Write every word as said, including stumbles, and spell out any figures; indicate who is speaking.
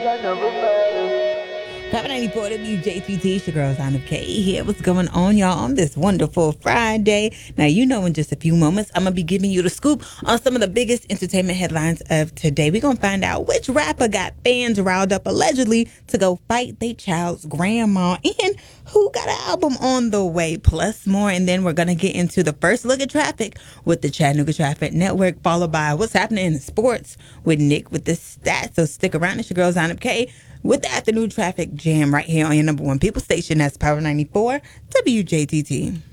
Speaker 1: Power ninety-four W J T T, it's your girl, Zana K here. What's going on, y'all, on this wonderful Friday? Now, you know, in just a few moments, I'm going to be giving you the scoop on some of the biggest entertainment headlines of today. We're going to find out which rapper got fans riled up allegedly to go fight their child's grandma and who got an album on the way, plus more. And then we're going to get into the first look at traffic with the Chattanooga Traffic Network, followed by what's happening in sports with Nick with the stats. So stick around. It's your girl, Zana K, with the afternoon traffic jam right here on your number one people station. That's Power ninety-four W J T T.